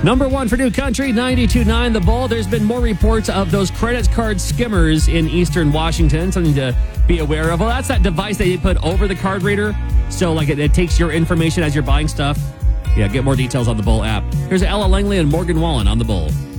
Number one for New Country, 92.9 The Bull. There's been more reports of those credit card skimmers in eastern Washington. Something to be aware of. Well, that's that device that you put over the card reader. So, like, it takes your information as you're buying stuff. Yeah, get more details on the Bull app. Here's Ella Langley and Morgan Wallen on the Bull.